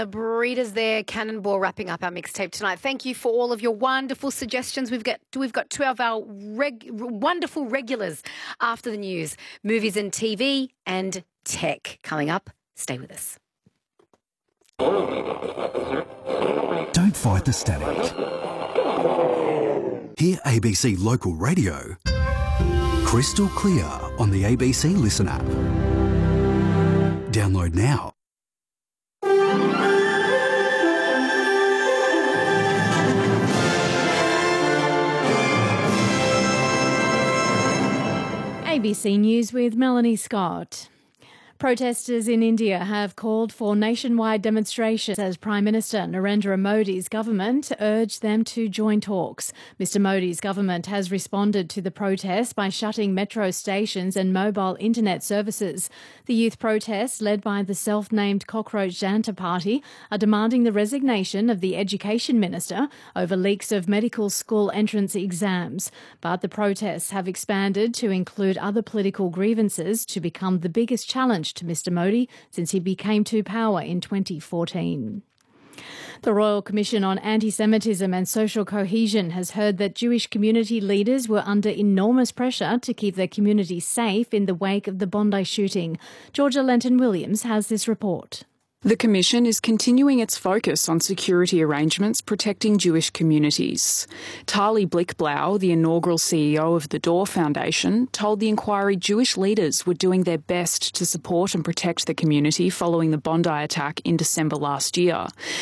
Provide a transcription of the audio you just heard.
Breeders there, Cannonball, wrapping up our mixtape tonight. Thank you for all of your wonderful suggestions. We've got two of our wonderful regulars after the news, movies and TV and tech coming up. Stay with us. Don't fight the static. Hear ABC Local Radio crystal clear on the ABC Listen app. Download now. ABC News with Melanie Scott. Protesters in India have called for nationwide demonstrations as Prime Minister Narendra Modi's government urged them to join talks. Mr Modi's government has responded to the protests by shutting metro stations and mobile internet services. The youth protests, led by the self-named Cockroach Janata Party, are demanding the resignation of the Education Minister over leaks of medical school entrance exams. But the protests have expanded to include other political grievances to become the biggest challenge to Mr Modi since he became to power in 2014. The Royal Commission on Anti-Semitism and Social Cohesion has heard that Jewish community leaders were under enormous pressure to keep their community safe in the wake of the Bondi shooting. Georgia Lenton-Williams has this report. The Commission is continuing its focus on security arrangements protecting Jewish communities. Tali Blickblau, the inaugural CEO of the Door Foundation, told the inquiry Jewish leaders were doing their best to support and protect the community following the Bondi attack in December last year.